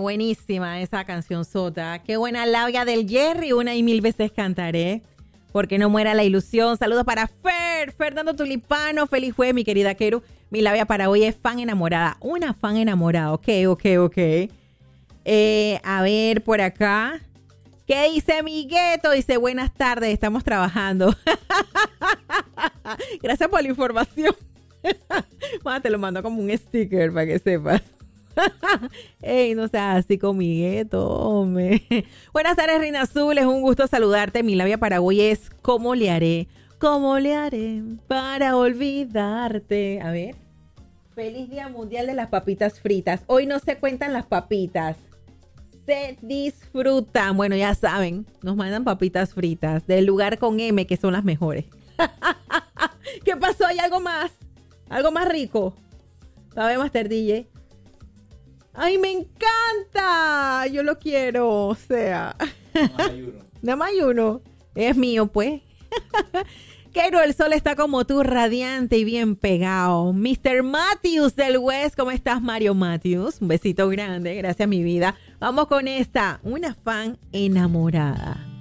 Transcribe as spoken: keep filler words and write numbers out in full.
buenísima esa canción sota. Qué buena labia del Jerry, una y mil veces cantaré. Porque no muera la ilusión. Saludos para Fer, Fernando Tulipano. Feliz jueves, mi querida Keru. Mi labia para hoy es fan enamorada. Una fan enamorada. Ok, ok, ok. Eh, a ver, por acá. ¿Qué dice mi gueto? Dice, buenas tardes, estamos trabajando. Gracias por la información. Bueno, te lo mando como un sticker para que sepas. Ey, no seas así con mi gueto, hombre. Buenas tardes, Reina Azul, es un gusto saludarte. Mi labia para hoy es ¿cómo le haré? ¿Cómo le haré para olvidarte? A ver. Feliz Día Mundial de las Papitas Fritas. Hoy no se cuentan las papitas, se disfrutan. Bueno, ya saben, nos mandan papitas fritas del lugar con M, que son las mejores. ¿Qué pasó? ¿Hay algo más? ¿Algo más rico? A ver, Master D J. ¡Ay, me encanta! Yo lo quiero, o sea. Nada más hay uno. Nada más hay uno. Es mío, pues. Keru, el sol está como tú, radiante y bien pegado. mister Matthews del West, ¿cómo estás, Mario Matthews? Un besito grande, gracias, mi vida. Vamos con esta, una fan enamorada.